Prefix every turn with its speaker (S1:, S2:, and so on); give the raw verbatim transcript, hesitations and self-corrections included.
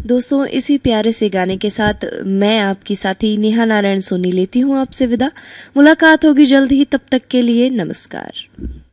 S1: दोस्तों, इसी प्यारे से गाने के साथ मैं आपकी साथी नेहा नारायण सोनी लेती हूँ आपसे विदा। मुलाकात होगी जल्द ही, तब तक के लिए नमस्कार।